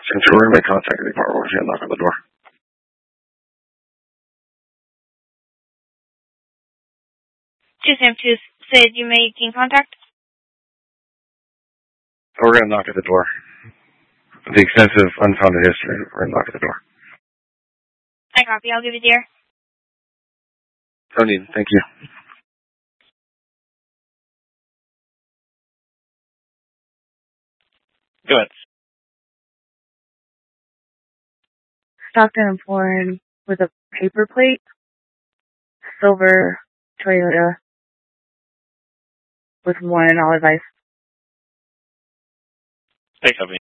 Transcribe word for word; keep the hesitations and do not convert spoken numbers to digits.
Centurion may contact the department once you knock on the door. two Sam two said you making contact? We're going to knock at the door. The extensive unfounded history, we're going to knock at the door. I copy. I'll give you the air. No need. Thank you. Go ahead. Stockton and Foreign with a paper plate. Silver Toyota with one olive ice. Hey, copy.